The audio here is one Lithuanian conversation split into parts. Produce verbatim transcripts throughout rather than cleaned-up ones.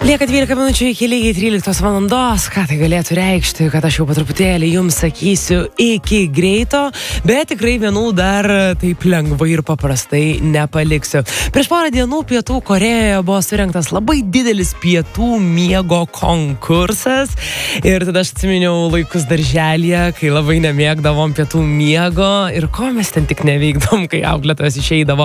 Lieka dvylika minučių iki lygiai tryliktos valandos, ką tai galėtų reikšti, kad aš jau po truputėlį jums sakysiu iki greito, bet tikrai vienų dar taip lengvai ir paprastai nepaliksiu. Prieš porą dienų Pietų Korėjoje buvo surengtas labai didelis pietų miego konkursas ir tada aš atsiminiau laikus darželyje, kai labai nemėgdavom pietų miego ir ko mes ten tik neveikdom, kai auklėtojas išeidavo.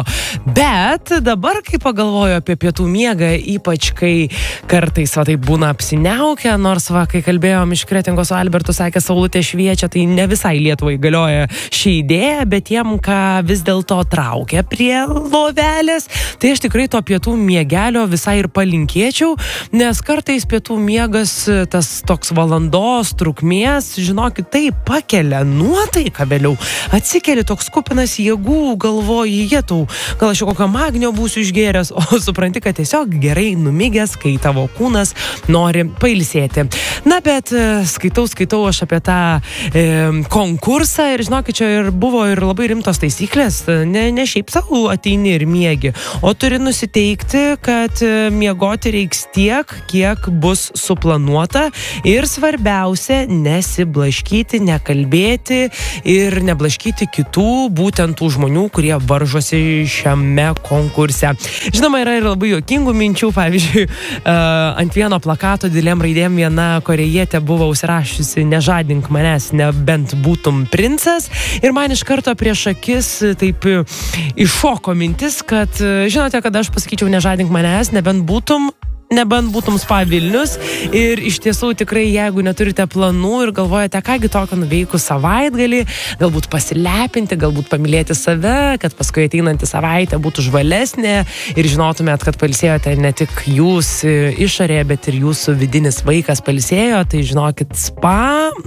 Bet dabar, kai pagalvoju apie pietų miegą, ypač kai kartais va taip būna apsiniaukę, nors va, kai kalbėjom iš Kretingos su Albertu, sakė, saulutė šviečia, tai ne visai Lietuvai galioja ši idėja, bet tiem, ką vis dėlto traukia prie lovelės, tai aš tikrai to pietų miegelio visai ir palinkėčiau, nes kartais pietų miegas, tas toks valandos trukmės, žinokit, tai pakelia nuotaiką vėliau, atsikeli toks kupinas jėgų, galvoji, jetau, gal aš jau kokio magnio būsiu išgėręs, o supranti, kad tiesiog gerai numigęs, kai tavo kūnas nori pailsėti. Na, bet skaitau, skaitau aš apie tą e, konkursą ir žinokit, čia ir buvo ir labai rimtos taisyklės, ne, ne šiaip savo ateini ir miegi, o turi nusiteikti, kad miegoti reiks tiek, kiek bus suplanuota ir svarbiausia nesiblaškyti, nekalbėti ir neblaškyti kitų, būtent tų žmonių, kurie varžosi šiame konkurse. Žinoma, yra ir labai juokingų minčių, pavyzdžiui, ant vieno plakato didelėm raidėm viena korėjietė buvo užsirašiusi nežadink manęs, nebent būtum princas ir man iš karto prieš akis taip iššoko mintis, kad žinote, kad aš pasakyčiau nežadink manęs, nebent būtum nebent būtum Spa Vilnius ir iš tiesų tikrai, jeigu neturite planų ir galvojate, kągi tokio nuveikus savaitgalį, galbūt pasilepinti, galbūt pamylėti save, kad paskui ateinanti savaitė būtų žvalesnė ir žinotumėt, kad pailsėjote ne tik jūs išorėje, bet ir jūsų vidinis vaikas pailsėjo, tai žinokit, Spa,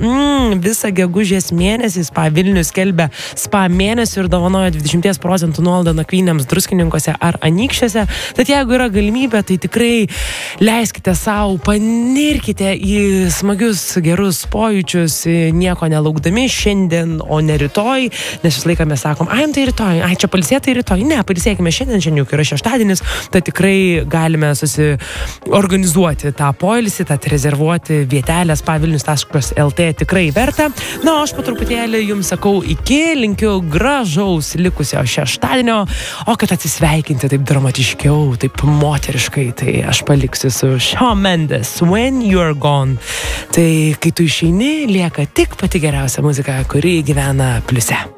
mm, visą gegužės mėnesį Spa Vilnius skelbia Spa mėnesį ir dovanoja dvidešimt procentų nuolaidą nakvynėms Druskininkuose ar Anykščiuose, tad jeigu yra galimybė, tai tikrai leiskite savo, panirkite į smagius, gerus pojūčius, nieko nelaukdami šiandien, o ne rytoj, nes vis laiką mes sakom, ai, tai rytoj, ai, čia pailsėtai rytoj, ne, pailsėkime šiandien, šiandien juk yra šeštadienis, tai tikrai galime susiorganizuoti tą poilsį, tą rezervuoti vietelę spa vilnius taškas lt tikrai verta. Na, o aš po truputėlį jums sakau iki, linkiu gražaus likusio šeštadienio, o kad atsisveikinti taip dramatiškiau, taip moteriškai, tai aš paliksiu su Shawn Mendes, When You're Gone. Tai kai tu išeini, lieka tik pati geriausia muzika, kuri gyvena pliuse.